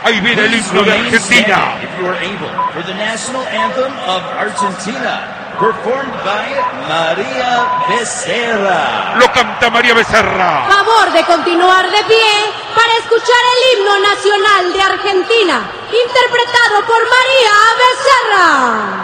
Ahí viene el himno de Argentina. If you are able, for the national anthem of Argentina, performed by María Becerra. Lo canta María Becerra. Favor de continuar de pie para escuchar el himno nacional de Argentina, interpretado por María Becerra.